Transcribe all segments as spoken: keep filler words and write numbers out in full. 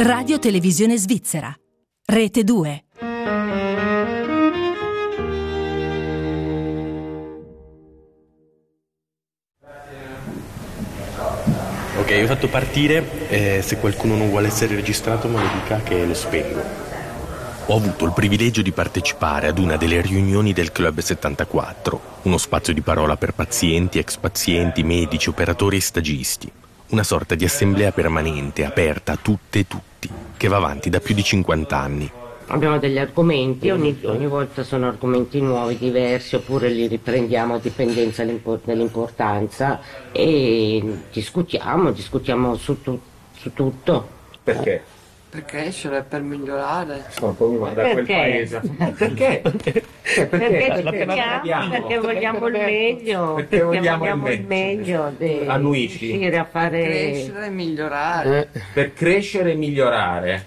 Radio Televisione Svizzera. Rete due. Ok, io ho fatto partire, eh, se qualcuno non vuole essere registrato me lo dica che lo spengo. Ho avuto il privilegio di partecipare ad una delle riunioni del Club settantaquattro, uno spazio di parola per pazienti, ex pazienti, medici, operatori e stagisti. Una sorta di assemblea permanente, aperta a tutte e tutti, che va avanti da più di cinquanta anni. Abbiamo degli argomenti, ogni, ogni volta sono argomenti nuovi, diversi, oppure li riprendiamo a dipendenza dell'importanza e discutiamo, discutiamo su, tu, su tutto. Perché? Per crescere, per migliorare. No, poi mi guarda quel paese. Perché? Perché? Perché, perché, perché, perché vogliamo il meglio. Perché vogliamo, vogliamo il meglio. Il meglio Annuisci. Riuscire a fare... Crescere e migliorare. Eh, per crescere e migliorare.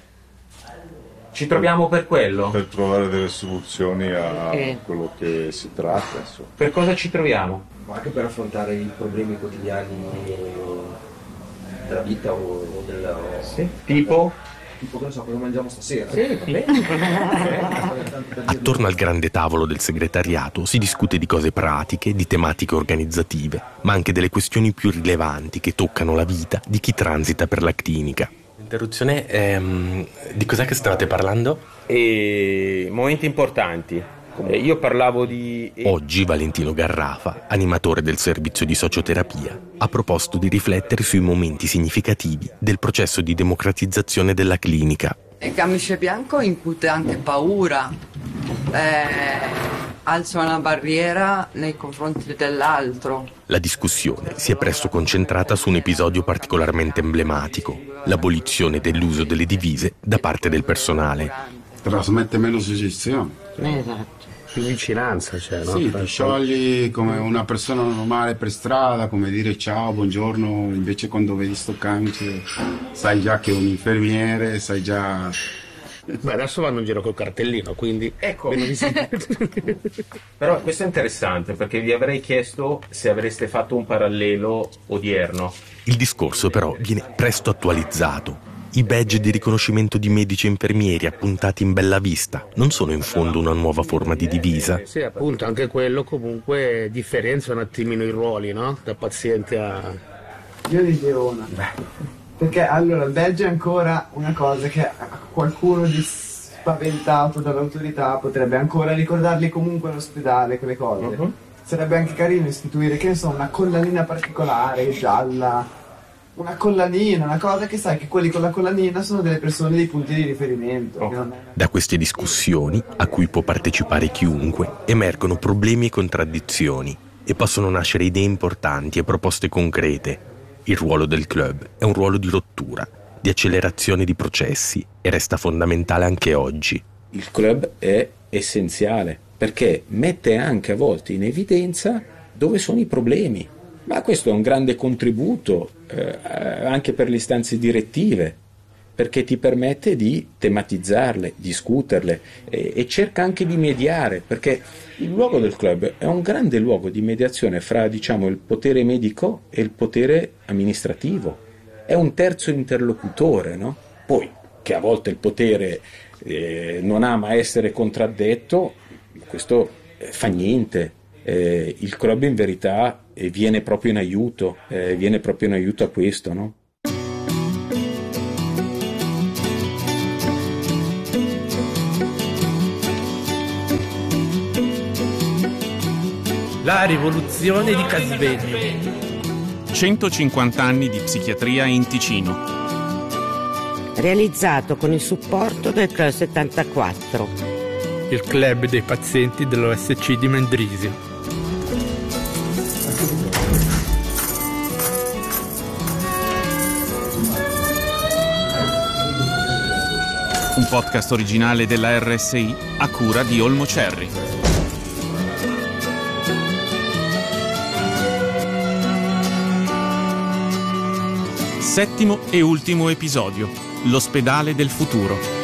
Ci troviamo per quello? Per trovare delle soluzioni a eh. quello che si tratta. Insomma. Per cosa ci troviamo? Ma anche per affrontare i problemi quotidiani della vita o, o della... Sì. Tipo? Tipo che non so cosa mangiamo stasera. Sì, va bene. Attorno al grande tavolo del segretariato si discute di cose pratiche, di tematiche organizzative, ma anche delle questioni più rilevanti che toccano la vita di chi transita per la clinica. Interruzione, ehm, di cos'è che stavate parlando? E momenti importanti. Eh, io parlavo di... Oggi Valentino Garrafa, animatore del servizio di socioterapia, ha proposto di riflettere sui momenti significativi del processo di democratizzazione della clinica. Il camice bianco incute anche paura, eh, alza una barriera nei confronti dell'altro. La discussione si è presto concentrata su un episodio particolarmente emblematico, l'abolizione dell'uso delle divise da parte del personale. Trasmette meno suggestione. Esatto. Più vicinanza, cioè, no? Sì, ti sciogli come una persona normale per strada, come dire ciao, buongiorno, invece quando vedi sto camice sai già che è un infermiere, sai già... Beh, adesso vanno in giro col cartellino, quindi... Ecco. Però questo è interessante, perché vi avrei chiesto se avreste fatto un parallelo odierno. Il discorso però viene presto attualizzato. I badge di riconoscimento di medici e infermieri appuntati in bella vista non sono in fondo una nuova forma di divisa? Sì, appunto, anche quello comunque differenzia un attimino i ruoli, no? Da paziente a... Io dicevo una. Perché allora il badge è ancora una cosa che qualcuno di spaventato dall'autorità potrebbe ancora ricordarli comunque all'ospedale, quelle cose. Uh-huh. Sarebbe anche carino istituire, che ne so, una collanina particolare, gialla. Una collanina, una cosa che sai che quelli con la collanina sono delle persone dei punti di riferimento. Oh. Da queste discussioni, a cui può partecipare chiunque, emergono problemi e contraddizioni e possono nascere idee importanti e proposte concrete. Il ruolo del club è un ruolo di rottura, di accelerazione di processi e resta fondamentale anche oggi. Il club è essenziale perché mette anche a volte in evidenza dove sono i problemi. Ma questo è un grande contributo eh, anche per le istanze direttive, perché ti permette di tematizzarle, discuterle e, e cerca anche di mediare, perché il luogo del club è un grande luogo di mediazione fra, diciamo, il potere medico e il potere amministrativo. È un terzo interlocutore, no? Poi, che a volte il potere eh, non ama essere contraddetto, questo eh, fa niente. Eh, il club in verità eh, viene proprio in aiuto, eh, viene proprio in aiuto a questo, no? La rivoluzione di Casvegno. centocinquanta anni di psichiatria in Ticino. Realizzato con il supporto del Club settantaquattro. Il club dei pazienti dell'O S C di Mendrisio. Un podcast originale della R S I a cura di Olmo Cerri. Settimo e ultimo episodio. L'ospedale del futuro.